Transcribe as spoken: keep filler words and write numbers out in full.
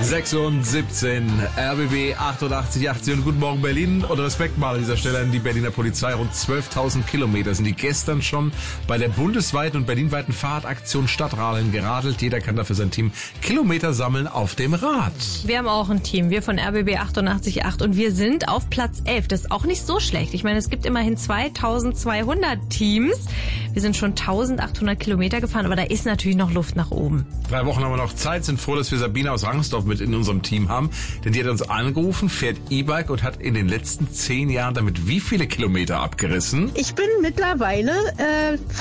sechs und siebzehn, R B B achtundachtzig achtzig und guten Morgen Berlin und Respekt mal an dieser Stelle an die Berliner Polizei. Rund zwölftausend Kilometer sind die gestern schon bei der bundesweiten und berlinweiten Fahrradaktion Stadtradeln geradelt. Jeder kann dafür sein Team Kilometer sammeln auf dem Rad. Wir haben auch ein Team, wir von R B B achtundachtzig acht und wir sind auf Platz elf. Das ist auch nicht so schlecht. Ich meine, es gibt immerhin zweitausendzweihundert Teams. Wir sind schon eintausendachthundert Kilometer gefahren, aber da ist natürlich noch Luft nach oben. Drei Wochen haben wir noch Zeit, sind froh, dass wir Sabine aus Rangsdorf mit in unserem Team haben, denn die hat uns angerufen, fährt E-Bike und hat in den letzten zehn Jahren damit wie viele Kilometer abgerissen? Ich bin mittlerweile äh,